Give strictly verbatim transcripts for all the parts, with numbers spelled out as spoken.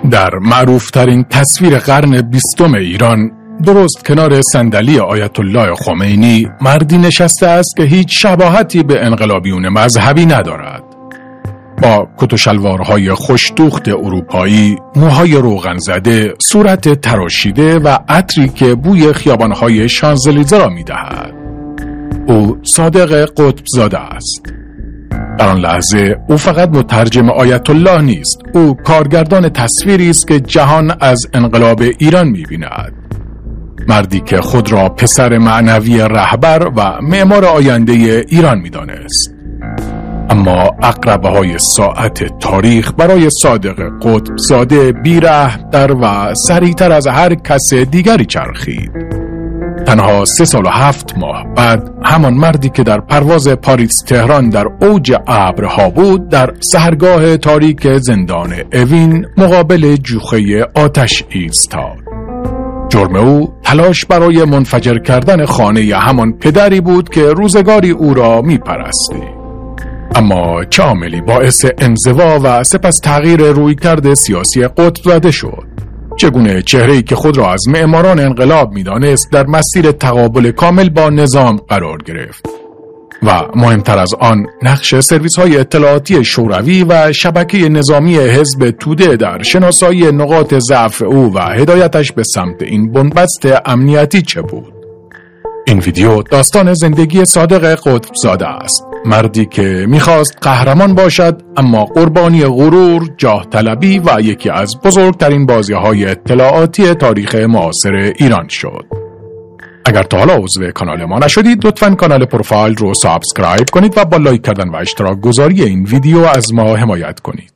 در معروفترین تصویر قرن بیستم ایران، درست کنار صندلی آیت الله خمینی، مردی نشسته است که هیچ شباهتی به انقلابیون مذهبی ندارد. با کت و شلوارهای خوش‌دوخت اروپایی، موهای روغن زده، صورت تراشیده و عطری که بوی خیابانهای شانزلیزه را می‌دهد. او صادق قطب‌زاده است. در آن لحظه او فقط مترجم آیت الله نیست، او کارگردان تصویری است که جهان از انقلاب ایران می‌بیند. مردی که خود را پسر معنوی رهبر و معمار آینده ایران می‌دانست. اما عقربه‌های ساعت تاریخ برای صادق قطب‌زاده بی‌رحم‌تر و سریعتر از هر کس دیگری چرخید. تنها سه سال و هفت ماه بعد، همان مردی که در پرواز پاریس تهران در اوج ابرها بود، در سحرگاه تاریک زندان اوین مقابل جوخه آتش ایستاد. جرم او تلاش برای منفجر کردن خانه همان پدری بود که روزگاری او را می‌پرستی. اما چه عاملی باعث انزوا و سپس تغییر رویکرد سیاسی قطب‌زاده شد؟ چگونه چهره‌ای که خود را از معماران انقلاب می‌دانست در مسیر تقابل کامل با نظام قرار گرفت؟ و مهمتر از آن، نقش سرویس‌های اطلاعاتی شوروی و شبکه نظامی حزب توده در شناسایی نقاط ضعف او و هدایتش به سمت این بنبست امنیتی چه بود؟ این ویدیو داستان زندگی صادق قطب‌زاده است، مردی که میخواست قهرمان باشد اما قربانی غرور، جاه طلبی و یکی از بزرگترین بازی‌های اطلاعاتی تاریخ معاصر ایران شد. اگر تا حالا عضو کانال ما نشدید، لطفاً کانال پروفایل رو سابسکرایب کنید و با لایک کردن و اشتراک گذاری این ویدیو از ما حمایت کنید.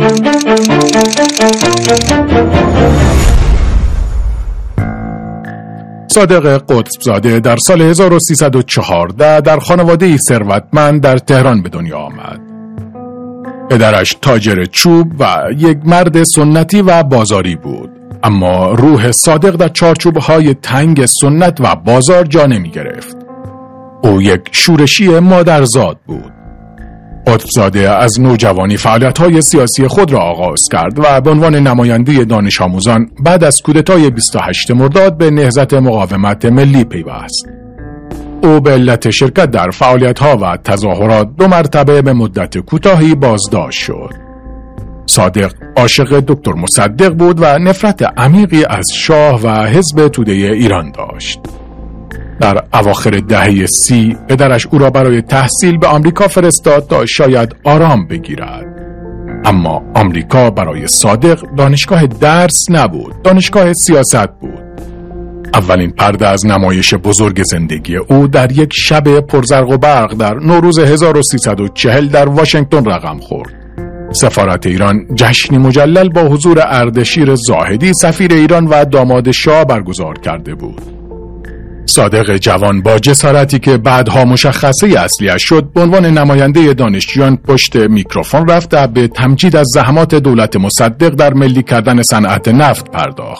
صادق قطب‌زاده در سال هزار و سیصد و چهارده در خانواده‌ای ثروتمند در تهران به دنیا آمد. پدرش تاجر چوب و یک مرد سنتی و بازاری بود، اما روح صادق در چارچوب‌های تنگ سنت و بازار جا نمی گرفت. او یک شورشی مادرزاد بود. قطب‌زاده از نوجوانی فعالیت‌های سیاسی خود را آغاز کرد و به عنوان نماینده دانش آموزان بعد از کودتای بیست و هشتم مرداد به نهضت مقاومت ملی پیوست. او به علت شرکت در فعالیت‌ها و تظاهرات دو مرتبه به مدت کوتاهی بازداشت شد. صادق عاشق دکتر مصدق بود و نفرت عمیقی از شاه و حزب توده ایران داشت. در اواخر دهه سی پدرش او را برای تحصیل به آمریکا فرستاد تا شاید آرام بگیرد. اما آمریکا برای صادق دانشگاه درس نبود، دانشگاه سیاست بود. اولین پرده از نمایش بزرگ زندگی او در یک شب پرزرق و برق در نوروز هزار و سیصد و چهل در واشنگتن رقم خورد. سفارت ایران جشنی مجلل با حضور اردشیر زاهدی سفیر ایران و داماد شاه برگزار کرده بود. صادق جوان با جسارتی که بعدها مشخصه اصلیش شد، به عنوان نماینده دانشجویان پشت میکروفون رفت و به تمجید از زحمات دولت مصدق در ملی کردن صنعت نفت پرداخت.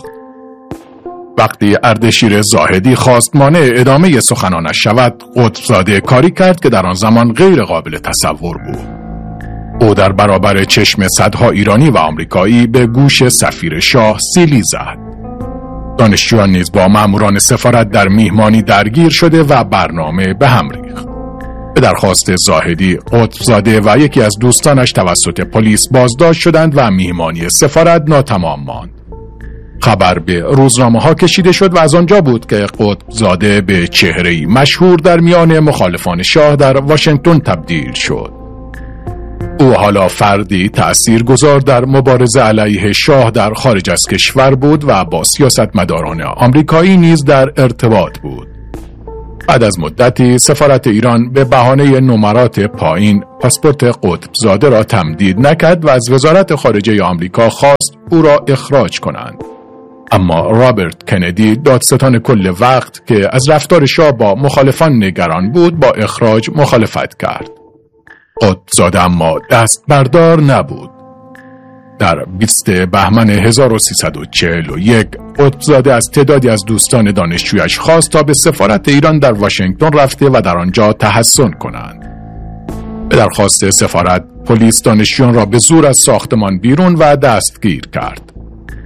وقتی اردشیر زاهدی خواست مانع ادامه سخنانش شود، قطب‌زاده کاری کرد که در آن زمان غیر قابل تصور بود. او در برابر چشم صدها ایرانی و آمریکایی به گوش سفیر شاه سیلی زد. دانشجویان نیز با ماموران سفارت در میهمانی درگیر شده و برنامه به هم ریخت. به درخواست زاهدی، قطب‌زاده و یکی از دوستانش توسط پلیس بازداشت شدند و میهمانی سفارت ناتمام ماند. خبر به روزنامه‌ها کشیده شد و از آنجا بود که قطب‌زاده به چهره‌ای مشهور در میان مخالفان شاه در واشنگتن تبدیل شد. او حالا فردی تأثیرگذار در مبارزه علیه شاه در خارج از کشور بود و با سیاستمداران آمریکایی نیز در ارتباط بود. بعد از مدتی سفارت ایران به بهانه نمرات پایین پاسپورت قطب‌زاده را تمدید نکرد و از وزارت خارجه آمریکا خواست او را اخراج کنند. اما رابرت کندی، دادستان کل وقت که از رفتار شاه با مخالفان نگران بود، با اخراج مخالفت کرد. قطب‌زاده اما دست بردار نبود. در بیست بهمن هزار و سیصد و چهل و یک قطب‌زاده از تعدادی از دوستان دانشجویش خواست تا به سفارت ایران در واشنگتن رفته و در آنجا تحصن کنند. به درخواست سفارت، پلیس دانشجویان را به زور از ساختمان بیرون و دستگیر کرد.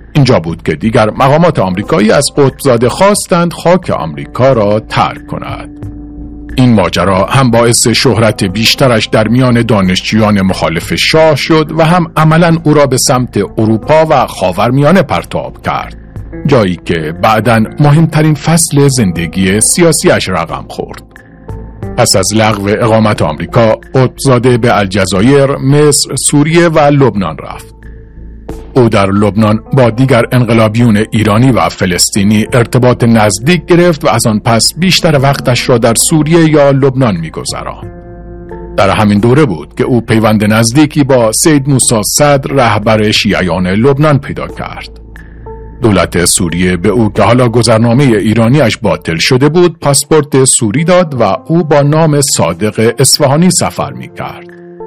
اینجا بود که دیگر مقامات آمریکایی از قطب‌زاده خواستند خاک آمریکا را ترک کند. این ماجرا هم باعث شهرت بیشترش در میان دانشجویان مخالف شاه شد و هم عملاً او را به سمت اروپا و خاورمیانه پرتاب کرد، جایی که بعداً مهمترین فصل زندگی سیاسیش رقم خورد. پس از لغو اقامت آمریکا، قطب‌زاده به الجزایر، مصر، سوریه و لبنان رفت. او در لبنان با دیگر انقلابیون ایرانی و فلسطینی ارتباط نزدیک گرفت و از آن پس بیشتر وقتش را در سوریه یا لبنان می‌گذراند. در همین دوره بود که او پیوند نزدیکی با سید موسی صدر، رهبر شیعیان لبنان پیدا کرد. دولت سوریه به او که حالا گذرنامه ایرانیش باطل شده بود پاسپورت سوری داد و او با نام صادق اصفهانی سفر می‌کرد.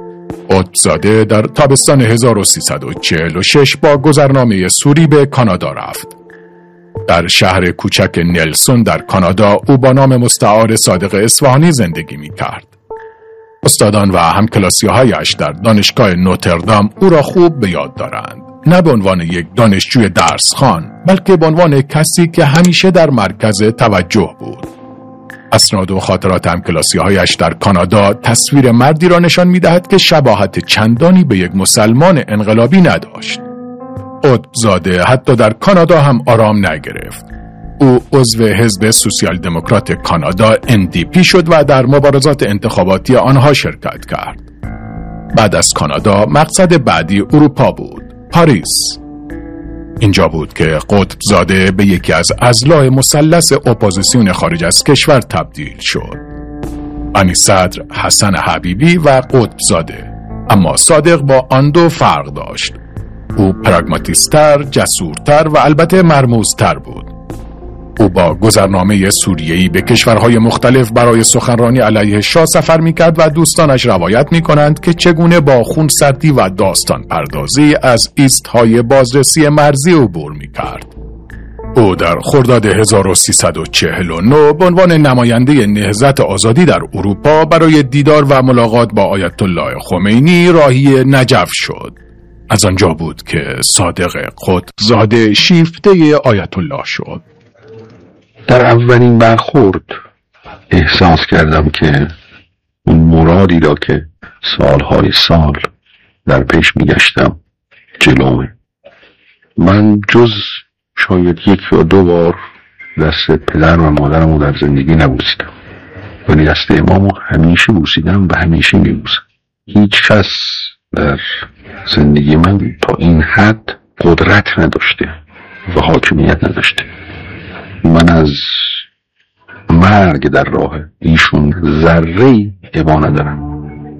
قطب‌زاده در تابستان هزار و سیصد و چهل و شش با گذرنامه سوری به کانادا رفت. در شهر کوچک نلسون در کانادا او با نام مستعار صادق اصفهانی زندگی می‌کرد. استادان و همکلاسی‌هایش در دانشگاه نوتردام او را خوب به یاد دارند، نه به عنوان یک دانشجوی درسخوان، بلکه به عنوان کسی که همیشه در مرکز توجه بود. اسناد و خاطرات همکلاسی‌هایش در کانادا تصویر مردی را نشان می‌دهد که شباهت چندانی به یک مسلمان انقلابی نداشت. قطب‌زاده حتی در کانادا هم آرام نگرفت. او عضو حزب سوسیال دموکرات کانادا ان دی پی شد و در مبارزات انتخاباتی آنها شرکت کرد. بعد از کانادا مقصد بعدی اروپا بود، پاریس. اینجا بود که قطب‌زاده به یکی از اضلاع مثلث اپوزیسیون خارج از کشور تبدیل شد. بنی صدر، حسن حبیبی و قطب‌زاده. اما صادق با آن دو فرق داشت. او پراگماتیستر، جسورتر و البته مرموزتر بود. او با گذرنامه سوریه‌ای به کشورهای مختلف برای سخنرانی علیه شاه سفر می‌کرد و دوستانش روایت می‌کنند که چگونه با خونسردی و داستان پردازی از ایست‌های بازرسی مرزی عبور می‌کرد. او در خرداد هزار و سیصد و چهل و نه به عنوان نماینده نهضت آزادی در اروپا برای دیدار و ملاقات با آیت الله خمینی راهی نجف شد. از آنجا بود که صادق قطب‌زاده شیفته آیت الله شد. در اولین برخورد احساس کردم که اون مرادی را که سالهای سال در پیش میگشتم جلومه. من جز شاید یک یا دو بار دست پدر و مادرم رو در زندگی نبوسیدم، ولی دست امامو همیشه بوسیدم و همیشه میبوسم. هیچ کس در زندگی من تا این حد قدرت نداشته و حاکمیت نداشته. من از مرگ در راه ایشون ذره‌ای ابا ندارم.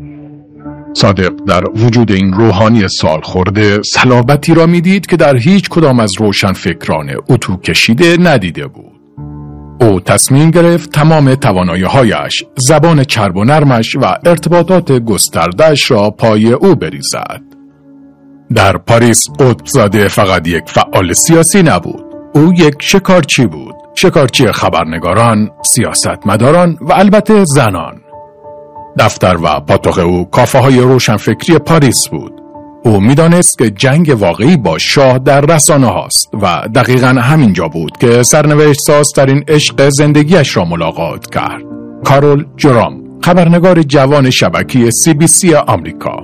صادق در وجود این روحانی سال خورده صلابتی را میدید که در هیچ کدام از روشن فکران اتو کشیده ندیده بود. او تصمیم گرفت تمام توانایی‌هایش، زبان چرب و نرمش و ارتباطات گسترده‌اش را پای او بریزد. در پاریس قطب‌زاده فقط یک فعال سیاسی نبود. او یک شکارچی بود، شکارچی خبرنگاران، سیاستمداران و البته زنان. دفتر و پاتوق او کافه های روشنفکری پاریس بود. او میدانست که جنگ واقعی با شاه در رسانه هاست و دقیقاً همینجا بود که سرنوشت سازترین عشق زندگیش را ملاقات کرد. کارول جرام، خبرنگار جوان شبکی سی بی سی آمریکا.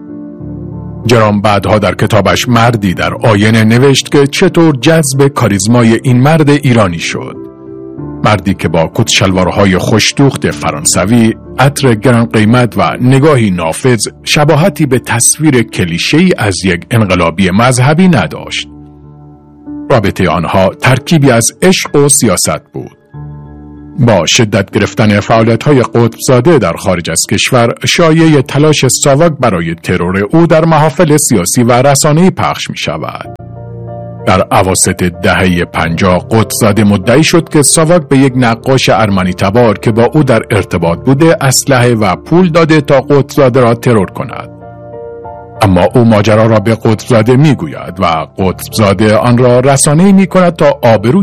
جرام بعدها در کتابش مردی در آینه نوشت که چطور جذب کاریزمای این مرد ایرانی شد. مردی که با کت شلوارهای خوش‌دوخت فرانسوی، عطر گران قیمت و نگاهی نافذ شباهتی به تصویر کلیشه‌ای از یک انقلابی مذهبی نداشت. رابطه آنها ترکیبی از عشق و سیاست بود. با شدت گرفتن فعالیت‌های قطب‌زاده در خارج از کشور، شایعه تلاش ساواک برای ترور او در محافل سیاسی و رسانه‌ای پخش می‌شود. در اواسط دهه پنجاه قطب‌زاده مدعی شد که ساواک به یک نقاش ارمنی تبار که با او در ارتباط بوده اسلحه و پول داده تا قطب‌زاده را ترور کند. اما او ماجرا را به قطب‌زاده میگوید و قطب‌زاده آن را رسانه‌ای می‌کند تا آبروی